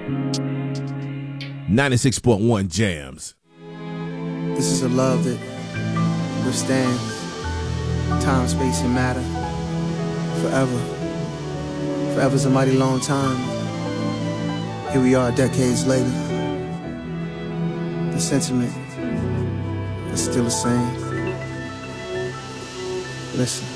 96.1 Jams. This is a love that withstands time, space, and matter forever. Forever's a mighty long time. Here we are decades later. The sentiment is still the same. Listen.